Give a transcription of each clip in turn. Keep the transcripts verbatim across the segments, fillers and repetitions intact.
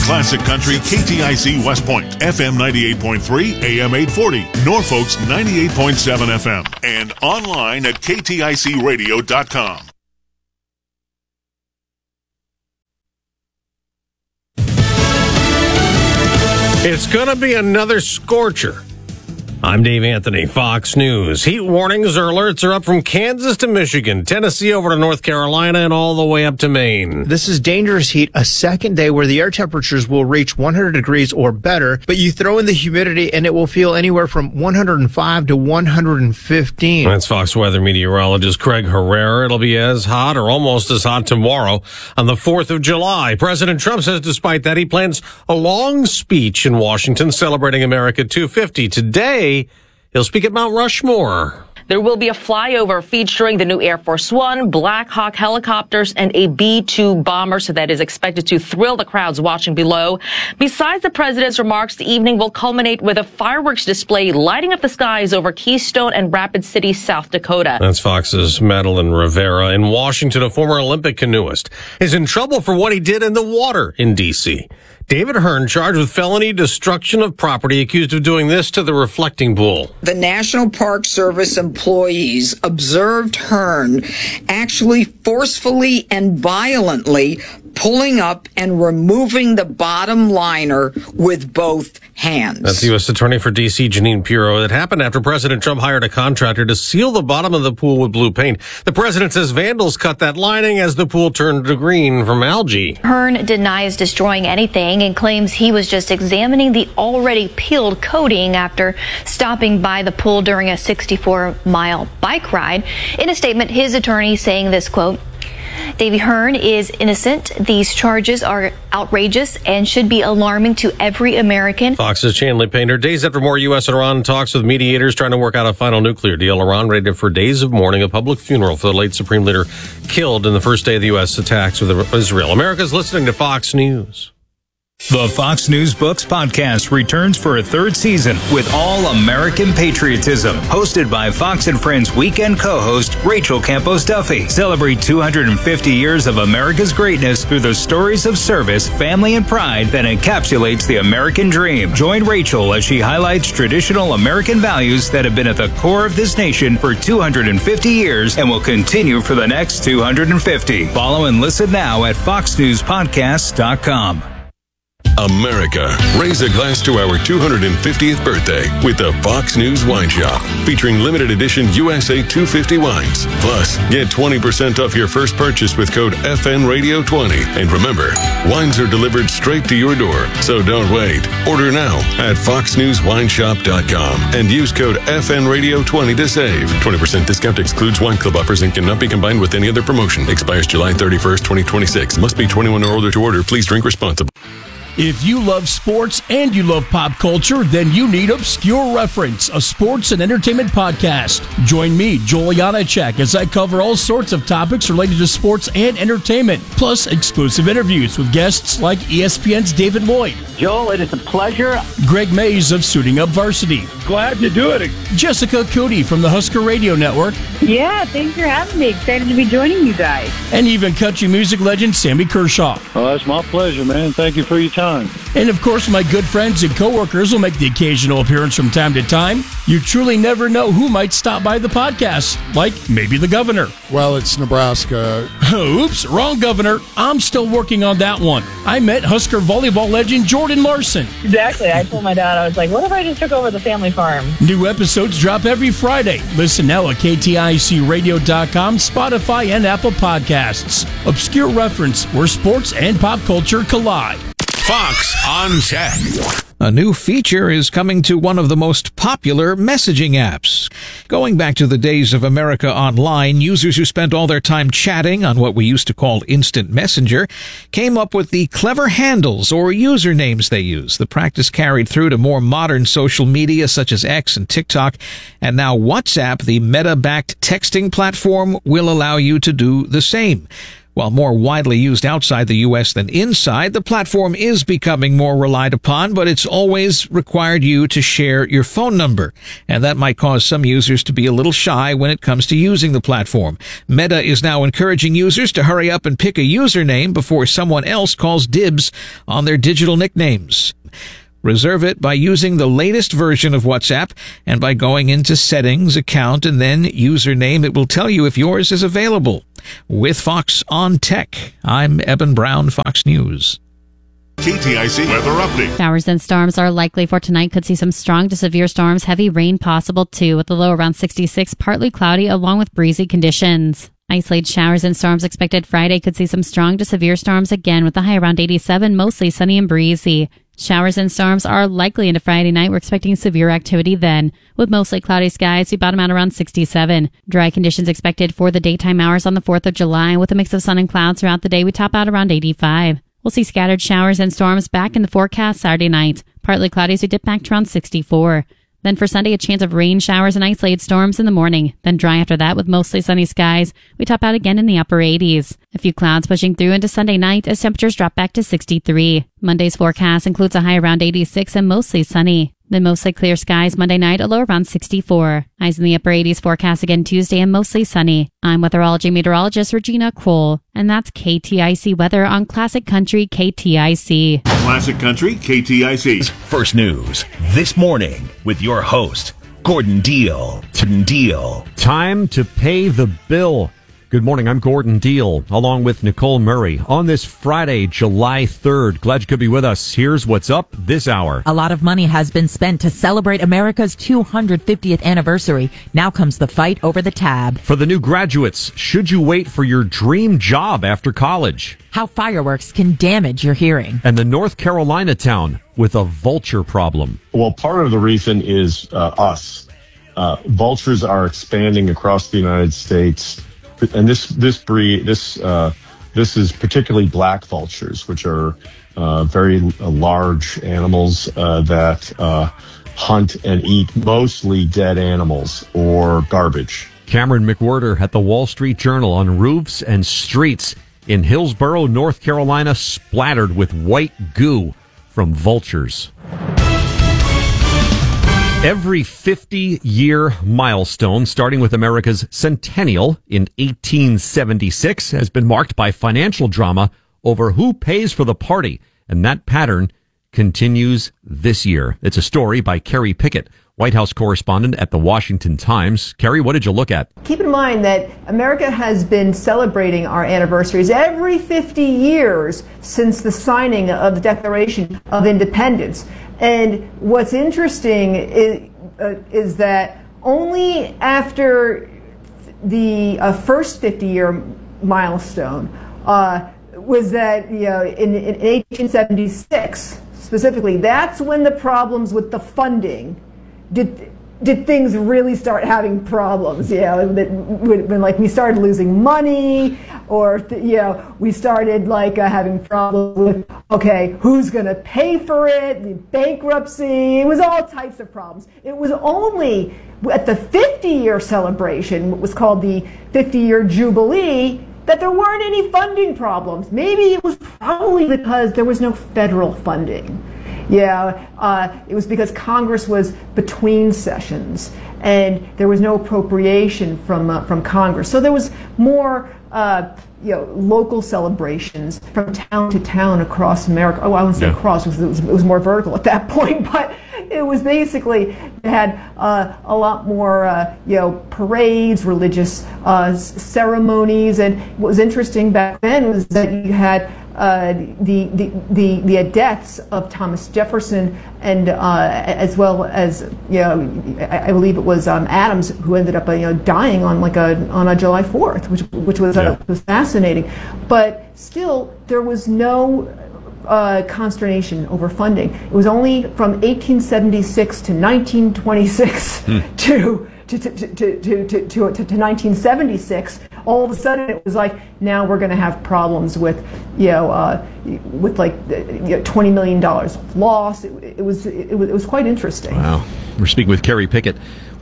Classic Country, K T I C West Point, F M ninety-eight point three, A M eight forty, Norfolk's ninety-eight point seven F M, and online at K T I C radio dot com. It's going to be another scorcher. I'm Dave Anthony, Fox News. Heat warnings or alerts are up from Kansas to Michigan, Tennessee over to North Carolina, and all the way up to Maine. This is dangerous heat, a second day where the air temperatures will reach one hundred degrees or better, but you throw in the humidity and it will feel anywhere from one hundred five to one hundred fifteen. That's Fox weather meteorologist Craig Herrera. It'll be as hot or almost as hot tomorrow on the fourth of July. President Trump says despite that, he plans a long speech in Washington celebrating America two fifty. Today, he'll speak at Mount Rushmore. There will be a flyover featuring the new Air Force One, Black Hawk helicopters, and a B two bomber, so that is expected to thrill the crowds watching below. Besides the president's remarks, the evening will culminate with a fireworks display lighting up the skies over Keystone and Rapid City, South Dakota. That's Fox's Madeline Rivera. In Washington, a former Olympic canoeist is in trouble for what he did in the water in D C David Hearn charged with felony destruction of property, accused of doing this to the reflecting pool. The National Park Service employees observed Hearn actually forcefully and violently pulling up and removing the bottom liner with both hands. That's U S Attorney for D C, Janine Pirro. It happened after President Trump hired a contractor to seal the bottom of the pool with blue paint. The president says vandals cut that lining as the pool turned to green from algae. Hearn denies destroying anything and claims he was just examining the already peeled coating after stopping by the pool during a sixty-four mile bike ride. In a statement, his attorney saying this, quote, Davy Hearn is innocent. These charges are outrageous and should be alarming to every American. Fox's Chanley Painter. Days after more U S and Iran talks with mediators trying to work out a final nuclear deal. Iran ready for days of mourning, a public funeral for the late Supreme Leader killed in the first day of the U S attacks with Israel. America's listening to Fox News. The Fox News Books podcast returns for a third season with All American Patriotism, hosted by Fox and Friends weekend co-host Rachel Campos Duffy. Celebrate two hundred fifty years of America's greatness through the stories of service, family, and pride that encapsulates the American dream. Join Rachel as she highlights traditional American values that have been at the core of this nation for two hundred fifty years and will continue for the next two hundred fifty. Follow and listen now at fox news podcast dot com. America, raise a glass to our two hundred fiftieth birthday with the Fox News Wine Shop, featuring limited edition U S A two fifty wines. Plus, get twenty percent off your first purchase with code F N Radio twenty. And remember, wines are delivered straight to your door, so don't wait. Order now at fox news wine shop dot com and use code F N Radio twenty to save. twenty percent discount excludes wine club offers and cannot be combined with any other promotion. Expires July thirty-first, twenty twenty-six. Must be twenty-one or older to order. Please drink responsibly. If you love sports and you love pop culture, then you need Obscure Reference, a sports and entertainment podcast. Join me, Joel Janacek, as I cover all sorts of topics related to sports and entertainment, plus exclusive interviews with guests like E S P N's David Lloyd. Joel, it is a pleasure. Greg Mays of Suiting Up Varsity. Glad to do it. Jessica Cootie from the Husker Radio Network. Yeah, thanks for having me. Excited to be joining you guys. And even country music legend Sammy Kershaw. Oh, that's my pleasure, man. Thank you for your time. And of course, my good friends and coworkers will make the occasional appearance from time to time. You truly never know who might stop by the podcast, like maybe the governor. Well, it's Nebraska. Oops, wrong governor. I'm still working on that one. I met Husker volleyball legend Jordan Larson. Exactly. I told my dad, I was like, what if I just took over the family farm? New episodes drop every Friday. Listen now at K T I C radio dot com, Spotify, and Apple Podcasts. Obscure Reference, where sports and pop culture collide. Fox on Tech. A new feature is coming to one of the most popular messaging apps. Going back to the days of America Online, users who spent all their time chatting on what we used to call Instant Messenger came up with the clever handles or usernames they use. The practice carried through to more modern social media such as X and TikTok, and now WhatsApp, the Meta-backed texting platform, will allow you to do the same. While more widely used outside the U S than inside, the platform is becoming more relied upon, but it's always required you to share your phone number. And that might cause some users to be a little shy when it comes to using the platform. Meta is now encouraging users to hurry up and pick a username before someone else calls dibs on their digital nicknames. Reserve it by using the latest version of WhatsApp and by going into Settings, Account, and then Username. It will tell you if yours is available. With Fox on Tech, I'm Eben Brown, Fox News. K T I C weather update. Showers and storms are likely for tonight. Could see some strong to severe storms, heavy rain possible too, with the low around sixty-six, partly cloudy along with breezy conditions. Isolated showers and storms expected Friday. Could see some strong to severe storms again with the high around eighty-seven, mostly sunny and breezy. Showers and storms are likely into Friday night. We're expecting severe activity then. With mostly cloudy skies, we bottom out around sixty-seven. Dry conditions expected for the daytime hours on the fourth of July. With a mix of sun and clouds throughout the day, we top out around eighty-five. We'll see scattered showers and storms back in the forecast Saturday night. Partly cloudy as we dip back to around sixty-four. Then for Sunday, a chance of rain, showers, and isolated storms in the morning. Then dry after that with mostly sunny skies. We top out again in the upper eighties. A few clouds pushing through into Sunday night as temperatures drop back to sixty-three. Monday's forecast includes a high around eighty-six and mostly sunny. Then mostly clear skies Monday night, a low around sixty-four. Highs in the upper eighties forecast again Tuesday and mostly sunny. I'm weatherology meteorologist Regina Kroll, and that's K T I C weather on Classic Country K T I C. Classic Country K T I C. First News this morning with your host, Gordon Deal. Deal. Time to pay the bill. Good morning, I'm Gordon Deal, along with Nicole Murray. On this Friday, July third, glad you could be with us. Here's what's up this hour. A lot of money has been spent to celebrate America's two hundred fiftieth anniversary. Now comes the fight over the tab. For the new graduates, should you wait for your dream job after college? How fireworks can damage your hearing. And the North Carolina town with a vulture problem. Well, part of the reason is uh, us. Uh, vultures are expanding across the United States. And this this breed this uh, this is particularly black vultures, which are uh, very large animals uh, that uh, hunt and eat mostly dead animals or garbage. Cameron McWhirter at the Wall Street Journal on roofs and streets in Hillsborough, North Carolina, splattered with white goo from vultures. Every fifty-year milestone, starting with America's centennial in eighteen seventy-six, has been marked by financial drama over who pays for the party, and that pattern continues this year. It's a story by Kerry Pickett, White House correspondent at the Washington Times. Kerry, what did you look at? Keep in mind that America has been celebrating our anniversaries every fifty years since the signing of the Declaration of Independence. And what's interesting is, uh, is that only after the uh, first fifty-year milestone uh, was that, you know, in, in eighteen seventy-six specifically, that's when the problems with the funding did did things really start having problems, you know, when, when like we started losing money, or, you know, we started like uh, having problems with, okay, who's going to pay for it, the bankruptcy, it was all types of problems. It was only at the fifty-year celebration, what was called the fifty-year Jubilee, that there weren't any funding problems. Maybe it was probably because there was no federal funding. Yeah, uh, it was because Congress was between sessions and there was no appropriation from uh, from Congress. So there was more, uh, you know, local celebrations from town to town across America. Oh, I wouldn't say yeah. across, because it was, it was more vertical at that point, but it was basically, it had uh, a lot more, uh, you know, parades, religious uh, ceremonies. And what was interesting back then was that you had Uh, the, the the the deaths of Thomas Jefferson, and uh, as well as, you know, I, I believe it was um, Adams, who ended up uh, you know dying on like a on a July fourth, which which was yeah. uh, was fascinating. But still, there was no uh, consternation over funding. It was only from eighteen seventy-six to nineteen twenty-six hmm. to. To, to, to, to, to, to, to nineteen seventy-six, all of a sudden it was like, now we're going to have problems with, you know, uh, with like you know, twenty million dollars of loss. It, it was it was it was quite interesting. Wow. We're speaking with Kerry Pickett.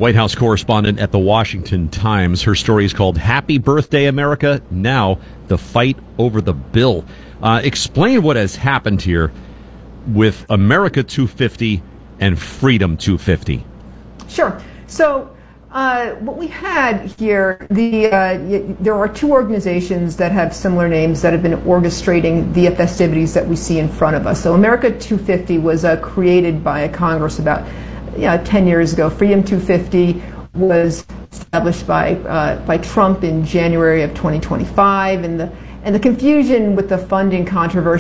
White House correspondent at the Washington Times. Her story is called Happy Birthday, America. Now, the fight over the bill. Uh, explain what has happened here with America two fifty and Freedom two fifty. Sure. So uh, what we had here, the uh, y- there are two organizations that have similar names that have been orchestrating the festivities that we see in front of us. So America two fifty was uh, created by a Congress about yeah, ten years ago. Freedom two fifty was established by uh, by Trump in January of twenty twenty-five, and the and the confusion with the funding controversy